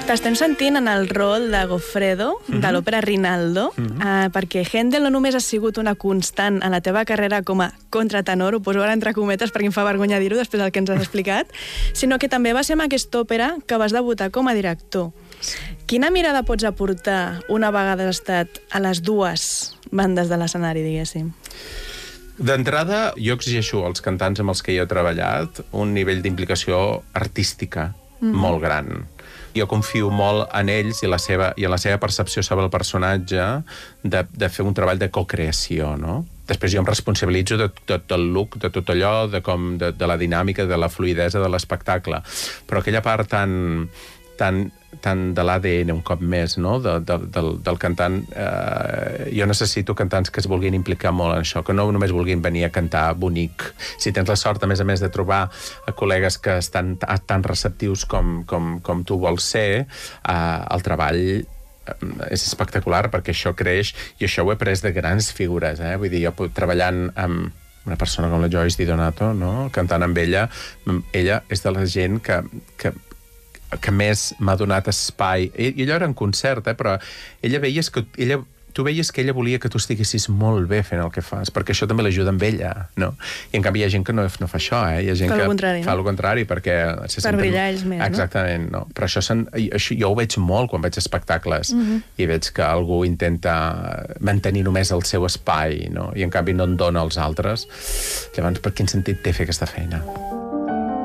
T'estem sentint en el rol de Goffredo, de l'òpera Rinaldo, perquè Händel no només ha sigut una constant en la teva carrera com a contratenor, ho poso ara entre cometes perquè em fa vergonya dir-ho després del que ens has explicat, sinó que també va ser amb aquesta òpera que vas debutar com a director. Quina mirada pots aportar una vegada has estat a les dues bandes de l'escenari, diguéssim? D'entrada, jo exigeixo als cantants amb els que hi he treballat un nivell d'implicació artística molt gran. Jo confio molt en ells i en la seva percepció sobre el personatge de fer un treball de cocreació, no? Després jo em responsabilitzo de tot el look, de tot allò, de la dinàmica, de la fluïdesa de l'espectacle. Però aquella part tan de l'ADN un cop més, no? del cantant. Jo necessito cantants que es vulguin implicar molt en això, que no només vulguin venir a cantar bonic. Si tens la sort, a més, de trobar col·legues que estan tan receptius com tu vols ser, el treball és espectacular perquè això creix, i això ho he après de grans figures. Vull dir, jo treballant amb una persona com la Joyce Di Donato, no? Cantant amb ella és de la gent que més m'ha donat espai. I allò era un concert, però tu veies que ella volia que tu estiguessis molt bé fent el que fas, perquè això també l'ajuda amb ella, no? I en canvi hi ha gent que no fa això, Hi ha gent que fa el contrari, perquè... Per brillar ells més, no? Exactament, no? Però això jo ho veig molt quan veig espectacles, i veig que algú intenta mantenir només el seu espai, no? I en canvi no en dona als altres. Llavors, per quin sentit té fer aquesta feina?